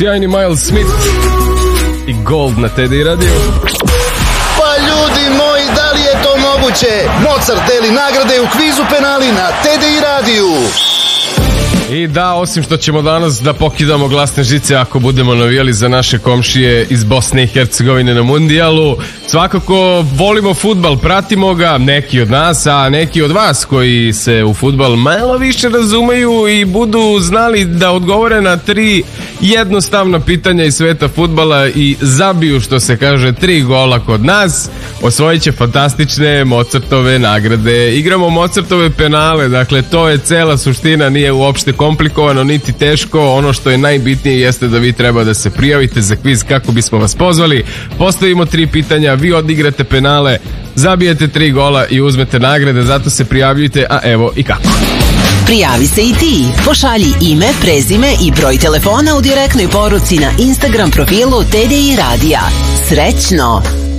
sjajni Miles Smith i Gold na TDI Radio. Pa ljudi moji, da li je to moguće? Mozart deli nagrade u kvizu penali na TDI Radio. I da, osim što ćemo danas da pokidamo glasne žice ako budemo navijali za naše komšije iz Bosne i Hercegovine na mundijalu, svakako volimo fudbal, pratimo ga, neki od nas, a neki od vas koji se u fudbal malo više razumeju i budu znali da odgovore na 3 jednostavna pitanja iz sveta fudbala i zabiju, što se kaže, 3 gola kod nas, osvojit će fantastične Mozartove nagrade. Igramo Mozartove penale, dakle to je cela suština, nije uopšte komplikovano niti teško. Ono što je najbitnije jeste da vi treba da se prijavite za kviz kako bismo vas pozvali. Postavimo 3 pitanja, vi odigrate penale, zabijete 3 gola i uzmete nagrade, zato se prijavljujte, a evo i kako. Prijavi se i ti, pošalji ime, prezime i broj telefona u direktnoj poruci na Instagram profilu TDI Radija. Srećno!